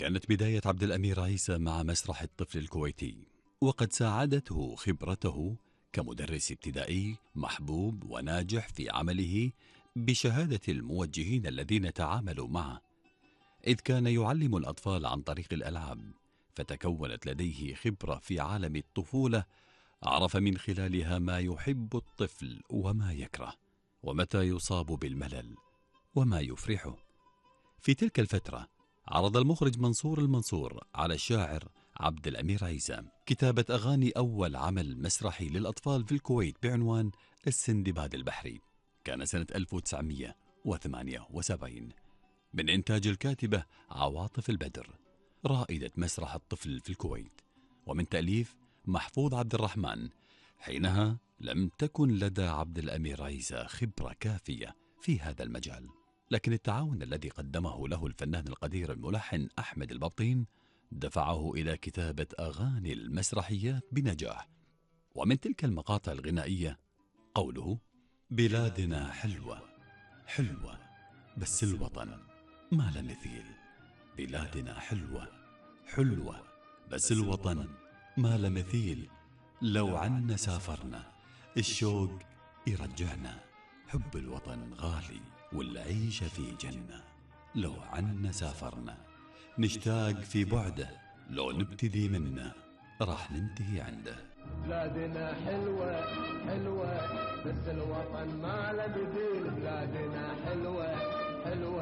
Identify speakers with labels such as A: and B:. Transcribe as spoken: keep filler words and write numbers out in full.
A: كانت بداية عبد الأمير عيسى مع مسرح الطفل الكويتي، وقد ساعدته خبرته كمدرس ابتدائي محبوب وناجح في عمله بشهادة الموجهين الذين تعاملوا معه، إذ كان يعلم الأطفال عن طريق الألعاب، فتكونت لديه خبرة في عالم الطفولة عرف من خلالها ما يحب الطفل وما يكره، ومتى يصاب بالملل وما يفرحه. في تلك الفترة عرض المخرج منصور المنصور على الشاعر عبد الأمير عيسى كتابة أغاني أول عمل مسرحي للأطفال في الكويت بعنوان السندباد البحري، كان سنة ألف وتسعمئة وثمانية وسبعين، من إنتاج الكاتبة عواطف البدر رائدة مسرح الطفل في الكويت، ومن تأليف محفوظ عبد الرحمن. حينها لم تكن لدى عبد الأمير عيسى خبرة كافية في هذا المجال، لكن التعاون الذي قدمه له الفنان القدير الملحن أحمد البطين دفعه إلى كتابة أغاني المسرحيات بنجاح. ومن تلك المقاطع الغنائية قوله: بلادنا حلوة حلوة بس الوطن ما له مثيل، بلادنا حلوة حلوة بس الوطن ما له مثيل، لو عنا سافرنا الشوق يرجعنا، حب الوطن غالي والعيشة في جنة، لو عنا سافرنا نشتاق في بعده، لو نبتدي منه راح ننتهي عنده.
B: بلادنا حلوة حلوة بس الوطن ما له بديل، بلادنا حلوة حلوة